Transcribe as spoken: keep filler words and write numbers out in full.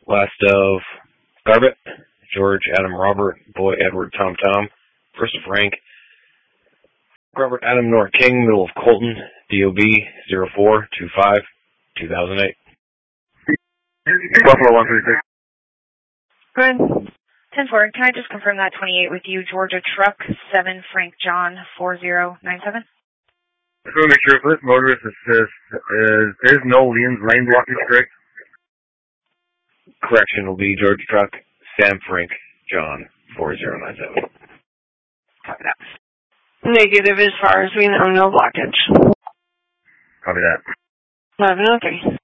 Last of Garbett, George, Adam, Robert, Boy, Edward, Tom, Tom. First of Frank, Robert, Adam, North King, middle of Colton, D O B zero four two five two thousand eight. Buffalo one three six. Good. ten four, can I just confirm that twenty-eight with you, Georgia Truck, seven Frank John, four zero nine seven? I just want to make sure for this motorist assist, is, there's no lanes, lane blockage, correct? Correction will be Georgia Truck, Sam Frank John, four zero nine seven. Copy that. Negative as far as we know, no blockage. Copy that. eleven oh three.